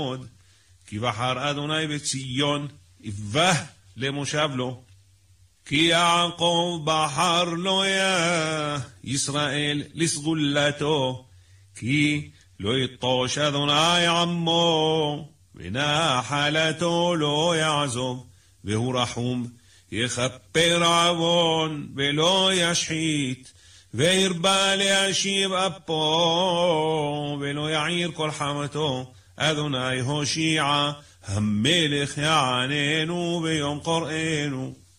כי בחר אדוני בציון, יבח למושב לו. כי יעקב בחר לו ישראל לסגולתו, כי לא יטוש אדוני עמו, ונחלתו לא יעזוב, והוא רחום, יכפר עוון ולא ישחית, והרבה להשיב אפו, ולא יעיר כל חמתו. אדוני הושיע, המלך יעננו ביום קוראנו.